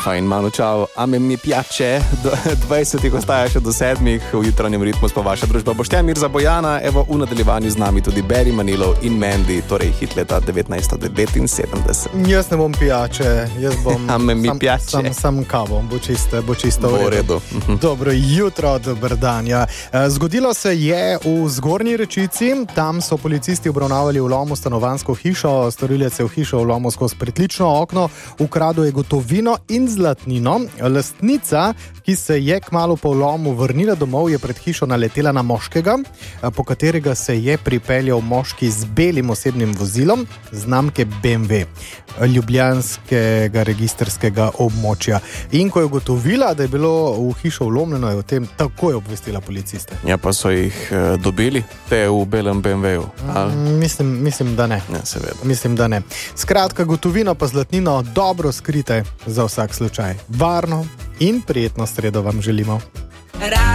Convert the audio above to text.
Fajn, malo čau. A mi piače, 20 ostaja še do 7 v jutranjem ritmu pa vaša družba Boštjan Mirza Bojana, evo v nadaljevanju z nami tudi Barry Manilow in Mandy, torej hit leta 1979. Jaz ne bom piače, jaz bom sam kavo, bo čisto v redu. Dobro jutro, dober dan. Ja. Zgodilo se je v Zgornji Rečici, tam so policisti obravnavali vlom v stanovanjsko hišo, storilec je v hišo vlomil skozi pritlično okno, ukradel je gotovino in zlatnino. Lastnica, ki se je kmalu po vlomu vrnila domov, je pred hišo naletela na moškega, po katerega se je pripeljal moški z belim osebnim vozilom znamke BMW, ljubljanskega registrskega območja. In ko je ugotovila, da je bilo v hišo vlomljeno, je o tem takoj obvestila policiste. Ja, pa so jih dobili, te v belem BMW-ju? Mislim, da ne. Ja, seveda. Mislim, da ne. Skratka, gotovino pa zlatnino dobro skrite za vsak slučaj. Varno in prijetno sredo vam želimo.